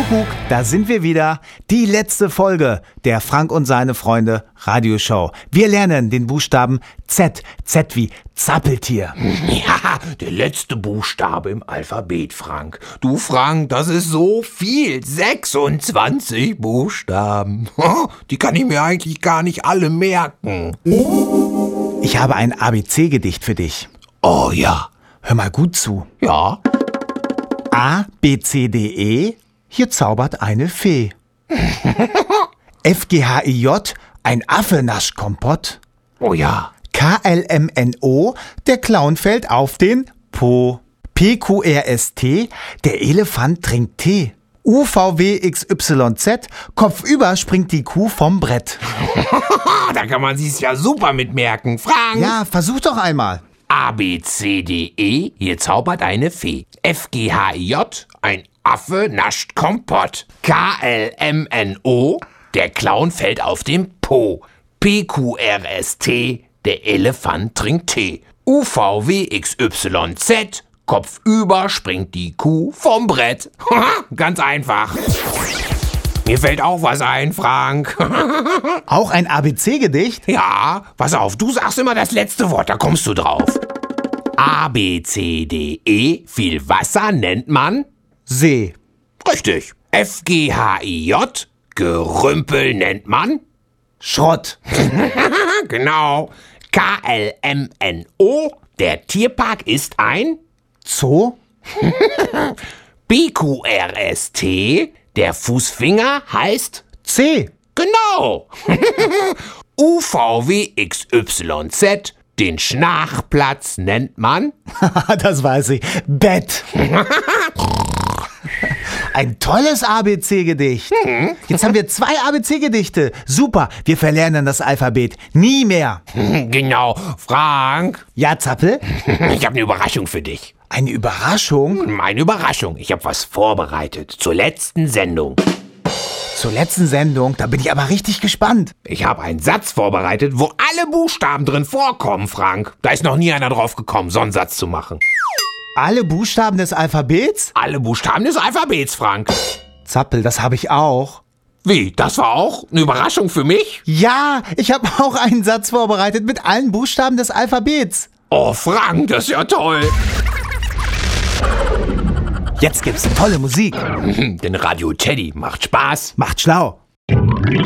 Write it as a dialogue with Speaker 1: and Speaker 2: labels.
Speaker 1: Kuckuck, da sind wir wieder. Die letzte Folge der Frank und seine Freunde Radioshow. Wir lernen den Buchstaben Z. Z wie Zappeltier.
Speaker 2: Ja, der letzte Buchstabe im Alphabet, Frank. Du, Frank, das ist so viel. 26 Buchstaben. Die kann ich mir eigentlich gar nicht alle merken.
Speaker 1: Ich habe ein ABC-Gedicht für dich.
Speaker 2: Oh ja.
Speaker 1: Hör mal gut zu.
Speaker 2: Ja.
Speaker 1: A, B, C, D, E, hier zaubert eine Fee. F, G, H, I, J, ein Affe nascht Kompott.
Speaker 2: Oh ja.
Speaker 1: K, L, M, N, O, der Clown fällt auf den Po. P, Q, R, S, T, der Elefant trinkt Tee. U, V, W, X, Y, Z, kopfüber springt die Kuh vom Brett.
Speaker 2: Da kann man sich's ja super mitmerken, Frank.
Speaker 1: Ja, versuch doch einmal.
Speaker 2: A, B, C, D, E, hier zaubert eine Fee. F, G, H, I, J, ein Affe nascht Kompott. K, L, M, N, O, der Clown fällt auf den Po. P, Q, R, S, T, der Elefant trinkt Tee. U, V, W, X, Y, Z, kopfüber springt die Kuh vom Brett. Ganz einfach. Mir fällt auch was ein, Frank.
Speaker 1: Auch ein ABC-Gedicht?
Speaker 2: Ja, pass auf, du sagst immer das letzte Wort, da kommst du drauf. A, B, C, D, E, viel Wasser nennt man
Speaker 1: See.
Speaker 2: Richtig. F, G, H, I, J, Gerümpel nennt man
Speaker 1: Schrott.
Speaker 2: Genau. K, L, M, N, O, der Tierpark ist ein
Speaker 1: Zoo?
Speaker 2: B, Q, R, S, T, der Fußfinger heißt
Speaker 1: C.
Speaker 2: Genau. U, V, W, X, Y, Z, den Schnarchplatz nennt man
Speaker 1: Das weiß ich. Bett. Ein tolles ABC-Gedicht. Jetzt haben wir 2 ABC-Gedichte. Super, wir verlernen das Alphabet. Nie mehr.
Speaker 2: Genau. Frank,
Speaker 1: Ja, Zappel?
Speaker 2: ich habe eine Überraschung für dich.
Speaker 1: Eine Überraschung?
Speaker 2: Eine Überraschung. Ich habe was vorbereitet zur letzten Sendung.
Speaker 1: Zur letzten Sendung, da bin ich aber richtig gespannt.
Speaker 2: Ich habe einen Satz vorbereitet, wo alle Buchstaben drin vorkommen, Frank. Da ist noch nie einer drauf gekommen, so einen Satz zu machen.
Speaker 1: Alle Buchstaben des Alphabets?
Speaker 2: Alle Buchstaben des Alphabets, Frank.
Speaker 1: Zappel, das habe ich auch.
Speaker 2: Wie, das war auch eine Überraschung für mich?
Speaker 1: Ja, ich habe auch einen Satz vorbereitet mit allen Buchstaben des Alphabets.
Speaker 2: Oh, Frank, das ist ja toll.
Speaker 1: Jetzt gibt's tolle Musik.
Speaker 2: Denn Radio Teddy macht Spaß.
Speaker 1: Macht schlau.